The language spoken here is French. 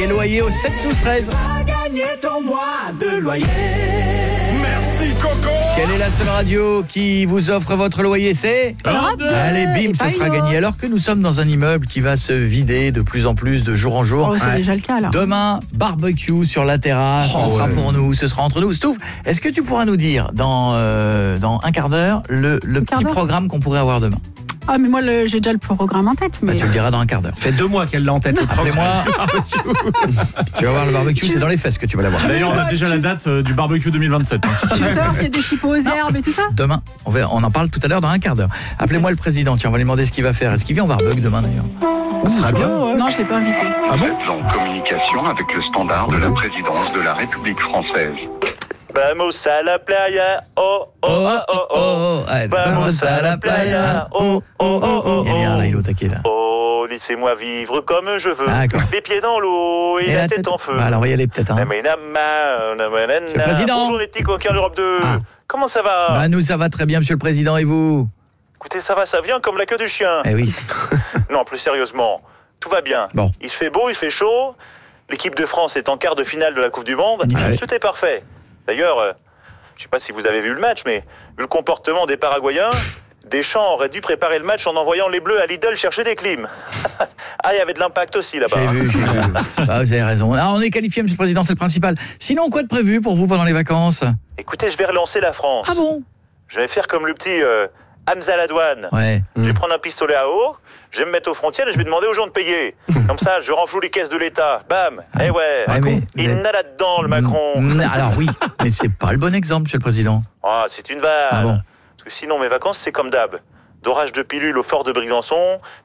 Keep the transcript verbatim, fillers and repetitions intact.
envoyer loyer au sept douze treize. Gagner ton mois de loyer. Merci Coco. Quelle est la seule radio qui vous offre votre loyer? C'est Europe deux. Allez, bim, ça sera gagné. Alors que nous sommes dans un immeuble qui va se vider de plus en plus de jour en jour. Oh, c'est ouais. déjà le cas, là. Demain, barbecue sur la terrasse. Oh, ce sera ouais. pour nous, ce sera entre nous. Stouff, est-ce que tu pourras nous dire dans, euh, dans un quart d'heure le, le petit programme qu'on pourrait avoir demain? Ah, mais moi, le, j'ai déjà le programme en tête. Mais... Bah, tu le diras dans un quart d'heure. Ça fait deux mois qu'elle l'a en tête. Appelez-moi. Tu vas voir le barbecue, c'est dans les fesses que tu vas l'avoir. D'ailleurs, on a déjà la date euh, du barbecue deux mille vingt-sept. Hein. Tu veux savoir s'il y a des chipots aux herbes et tout ça? Demain, on, va, on en parle tout à l'heure dans un quart d'heure. Appelez-moi le président, tiens, on va lui demander ce qu'il va faire. Est-ce qu'il vient au barbecue demain d'ailleurs? Ce sera bien, ouais. Non, je ne l'ai pas invité. Ah bon? En communication avec le standard de la présidence de la République française. Vamos a la playa, oh oh oh oh oh. Ouais, Vamos a la playa, oh oh oh oh. Il est bien là, il est au taquet là. Oh, laissez-moi vivre comme je veux. Ah, d'accord. Les pieds dans l'eau et, Et la tête en feu. Bah, alors, on va y aller peut-être. Hein. Monsieur le Président. Bonjour les petits coquins d'Europe deux. Ah. Comment ça va? Bah, nous, ça va très bien, monsieur le président, et vous? Écoutez, ça va, ça vient comme la queue du chien. Eh oui. Non, plus sérieusement, tout va bien. Bon. Il fait beau, il fait chaud. L'équipe de France est en quart de finale de la Coupe du Monde. Allez. Tout est parfait. D'ailleurs, euh, je ne sais pas si vous avez vu le match, mais vu le comportement des Paraguayens, Deschamps aurait dû préparer le match en envoyant les Bleus à Lidl chercher des clims. Ah, il y avait de l'impact aussi là-bas. J'ai vu, j'ai vu. Ah, vous avez raison. Ah, on est qualifié, monsieur le président, c'est le principal. Sinon, quoi de prévu pour vous pendant les vacances? Écoutez, je vais relancer la France. Ah bon? Je vais faire comme le petit euh, Hamza Ladouane. Ouais. Je vais prendre un pistolet à eau, je vais me mettre aux frontières et je vais demander aux gens de payer. Comme ça, je renfloue les caisses de l'État. Bam. Eh ouais. Ouais, mais- Il mais- n'a là-dedans, le Macron. Mm, Alors oui, mais c'est pas le bon exemple, monsieur le président. Ah, c'est une vanne. Ah bon? Parce que sinon, mes vacances, c'est comme d'hab. Dorage de pilules au fort de Brigançon,